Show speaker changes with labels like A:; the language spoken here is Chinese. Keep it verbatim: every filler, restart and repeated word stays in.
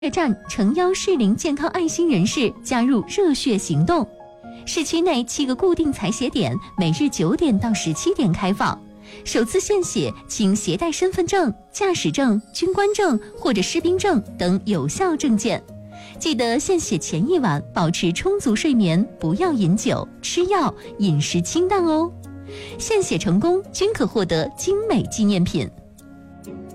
A: 血站诚邀适龄健康爱心人士加入热血行动。市区内七个固定采血点，每日九点到十七点开放。首次献血，请携带身份证、驾驶证、军官证或者士兵证等有效证件。记得献血前一晚保持充足睡眠，不要饮酒、吃药，饮食清淡哦。献血成功均可获得精美纪念品。